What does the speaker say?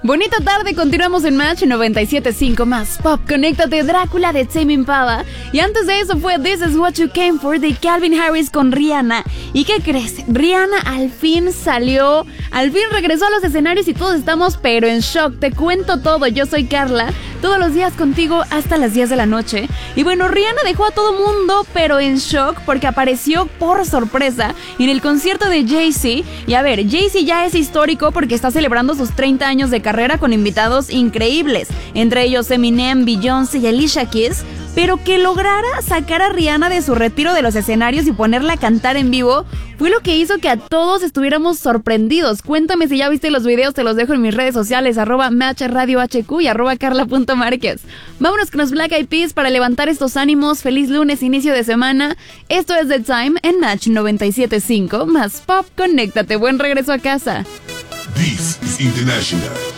Bonita tarde, continuamos en Match 97.5 más Pop. Conéctate, Drácula de Tame Impala. Y antes de eso fue This Is What You Came For de Calvin Harris con Rihanna. ¿Y qué crees? Rihanna al fin salió, al fin regresó a los escenarios y todos estamos pero en shock. Te cuento todo, yo soy Carla, todos los días contigo hasta las 10 de la noche. Y bueno, Rihanna dejó a todo mundo pero en shock porque apareció por sorpresa en el concierto de Jay-Z. Y a ver, Jay-Z ya es histórico porque está celebrando sus 30 años de carrera con invitados increíbles, entre ellos Eminem, Beyoncé y Alicia Keys. Pero que lograra sacar a Rihanna de su retiro de los escenarios y ponerla a cantar en vivo fue lo que hizo que a todos estuviéramos sorprendidos. Cuéntame si ya viste los videos, te los dejo en mis redes sociales, @MatchRadioHQ y @Carla.Márquez. Vámonos con los Black Eyed Peas para levantar estos ánimos. Feliz lunes, inicio de semana. Esto es The Time en Match 97.5 más Pop. Conéctate, buen regreso a casa. This is International.